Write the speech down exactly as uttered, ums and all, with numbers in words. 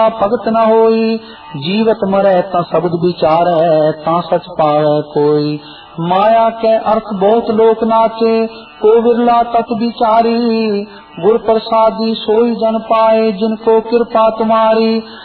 भगत न होई। जीवत मरै ता शब्द विचारै ता सच पावै कोई। माया के अर्थ बहुत लोक नाचे को विरला तत् विचारी। गुर प्रसादी सोई जन पाए जिनको कृपा तुम्हारी।